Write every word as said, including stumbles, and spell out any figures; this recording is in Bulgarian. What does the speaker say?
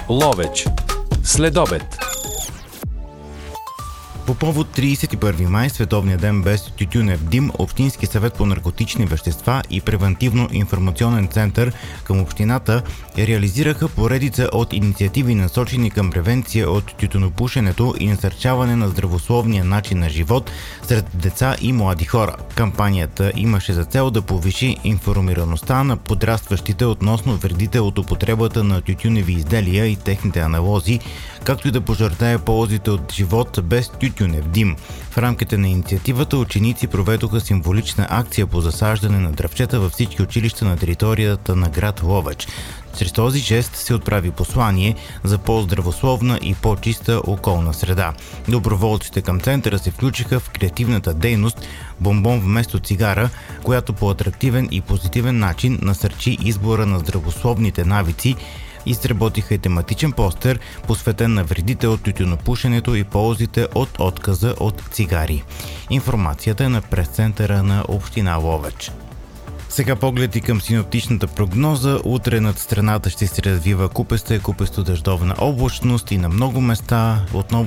Ловеч. Следобед. По повод тридесет и първи май, Световния ден без тютюнев дим, Общински съвет по наркотични вещества и превентивно-информационен център към общината реализираха поредица от инициативи, насочени към превенция от тютюнопушенето и насърчаване на здравословния начин на живот сред деца и млади хора. Кампанията имаше за цел да повиши информираността на подрастващите относно вредите от употребата на тютюневи изделия и техните аналози, както и да пожертае ползите от живот без тютюнев дим. В рамките на инициативата ученици проведоха символична акция по засаждане на дръвчета във всички училища на територията на град Ловеч. Чрез този жест се отправи послание за по-здравословна и по-чиста околна среда. Доброволците към центъра се включиха в креативната дейност "Бомбон вместо цигара", която по атрактивен и позитивен начин насърчи избора на здравословните навици. Изработиха и тематичен постер, посветен на вредите от тютюнопушенето и ползите от отказа от цигари. Информацията е на пресцентъра на община Ловеч. Сега поглед и към синоптичната прогноза. Утре над страната ще се развива купеста и купесто дъждовна облачност и на много места отново